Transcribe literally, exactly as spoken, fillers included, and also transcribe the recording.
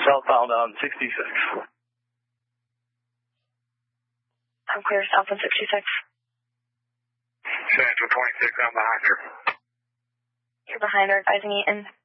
Southbound on sixty-six. I'm clear south on sixty-six. Central twenty-six, I'm behind her. You're behind her, advising Eaton.